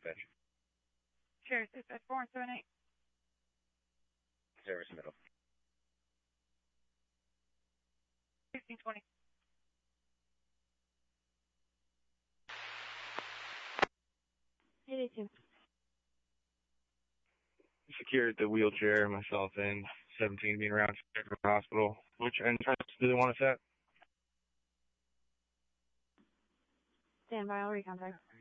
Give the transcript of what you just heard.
dispatch. Sheriff 654-78. Service middle. 1620. Secured the wheelchair, myself and 17 being around from the hospital. Which entrance do they want us at? Stand by, I'll recontact.